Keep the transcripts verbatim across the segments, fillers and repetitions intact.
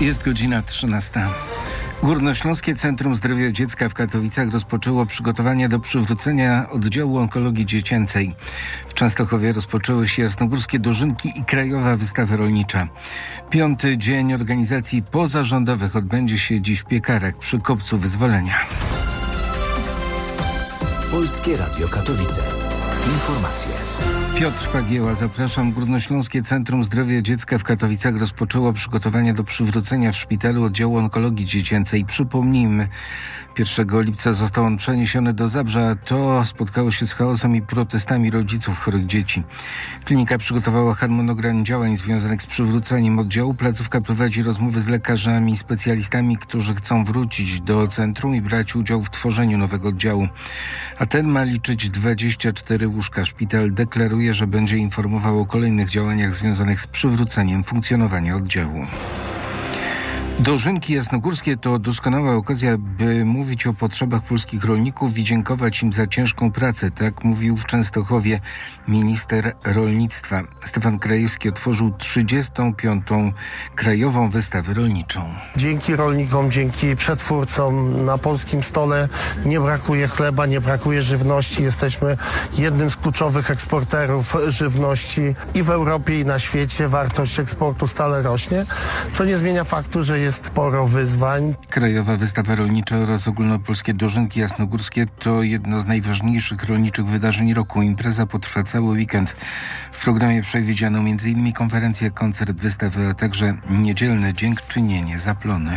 Jest godzina trzynasta. Górnośląskie Centrum Zdrowia Dziecka w Katowicach rozpoczęło przygotowania do przywrócenia oddziału onkologii dziecięcej. W Częstochowie rozpoczęły się jasnogórskie dożynki i krajowa wystawa rolnicza. Piąty dzień organizacji pozarządowych odbędzie się dziś w Piekarach przy Kopcu Wyzwolenia. Polskie Radio Katowice. Informacje. Piotr Pagieła, zapraszam. Górnośląskie Centrum Zdrowia Dziecka w Katowicach rozpoczęło przygotowania do przywrócenia w szpitalu oddziału onkologii dziecięcej. Przypomnijmy, pierwszego lipca został on przeniesiony do Zabrza. To spotkało się z chaosem i protestami rodziców chorych dzieci. Klinika przygotowała harmonogram działań związanych z przywróceniem oddziału. Placówka prowadzi rozmowy z lekarzami i specjalistami, którzy chcą wrócić do centrum i brać udział w tworzeniu nowego oddziału. A ten ma liczyć dwadzieścia cztery łóżka. Szpital deklaruje, że będzie informował o kolejnych działaniach związanych z przywróceniem funkcjonowania oddziału. Dożynki jasnogórskie to doskonała okazja, by mówić o potrzebach polskich rolników i dziękować im za ciężką pracę. Tak mówił w Częstochowie minister rolnictwa. Stefan Krajewski otworzył trzydziestą piątą krajową wystawę rolniczą. Dzięki rolnikom, dzięki przetwórcom na polskim stole nie brakuje chleba, nie brakuje żywności. Jesteśmy jednym z kluczowych eksporterów żywności i w Europie, i na świecie. Wartość eksportu stale rośnie, co nie zmienia faktu, że jest sporo wyzwań. Krajowa wystawa rolnicza oraz ogólnopolskie dożynki jasnogórskie to jedno z najważniejszych rolniczych wydarzeń roku. Impreza potrwa cały weekend. W programie przewidziano m in konferencje, koncert, wystawę, a także niedzielne dziękczynienie, zaplony.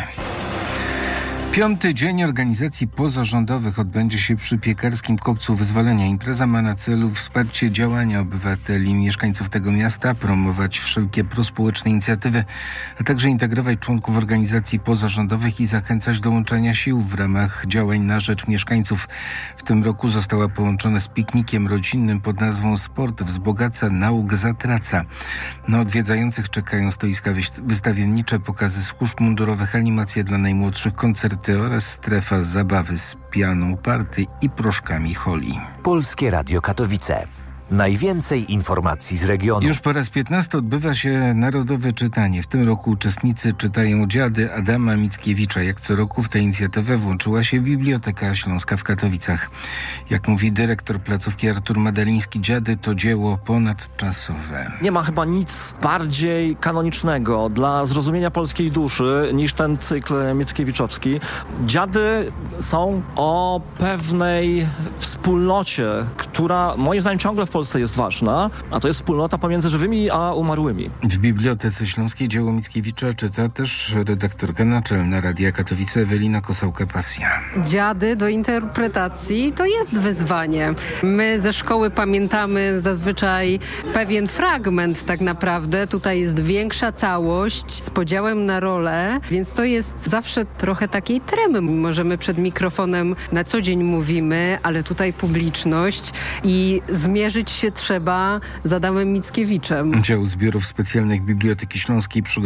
Piąty dzień organizacji pozarządowych odbędzie się przy Piekarskim Kopcu Wyzwolenia. Impreza ma na celu wsparcie działania obywateli i mieszkańców tego miasta, promować wszelkie prospołeczne inicjatywy, a także integrować członków organizacji pozarządowych i zachęcać do łączenia sił w ramach działań na rzecz mieszkańców. W tym roku została połączona z piknikiem rodzinnym pod nazwą Sport wzbogaca, nauk zatraca. Na odwiedzających czekają stoiska wystawiennicze, pokazy służb mundurowych, animacje dla najmłodszych, koncerty oraz strefa zabawy z pianą, party i proszkami holi. Polskie Radio Katowice. Najwięcej informacji z regionu. Już po raz piętnasty odbywa się Narodowe Czytanie. W tym roku uczestnicy czytają Dziady Adama Mickiewicza. Jak co roku w tę inicjatywę włączyła się Biblioteka Śląska w Katowicach. Jak mówi dyrektor placówki Artur Madaliński, Dziady to dzieło ponadczasowe. Nie ma chyba nic bardziej kanonicznego dla zrozumienia polskiej duszy niż ten cykl mickiewiczowski. Dziady są o pewnej wspólnocie, która moim zdaniem ciągle w Polsce jest ważna, a to jest wspólnota pomiędzy żywymi a umarłymi. W Bibliotece Śląskiej dzieło Mickiewicza czyta też redaktorka naczelna Radia Katowice Ewelina Kosałka-Pasja. Dziady do interpretacji to jest wyzwanie. My ze szkoły pamiętamy zazwyczaj pewien fragment tak naprawdę. Tutaj jest większa całość z podziałem na role, więc to jest zawsze trochę takiej tremy. Możemy przed mikrofonem na co dzień mówimy, ale tutaj publiczność i zmierzyć się trzeba z Adamem Mickiewiczem. Dział Zbiorów Specjalnych Biblioteki Śląskiej przygotował